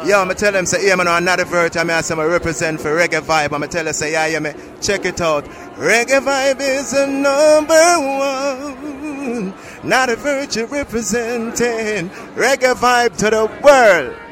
Yo, I'm tell them, say, yeah, man, I'm not a virtue. I say, I represent for Reggae Vibe. I'm tell them, say, yeah, man, check it out. Reggae Vibe is the number one. Not a virtue representing Reggae Vibe to the world.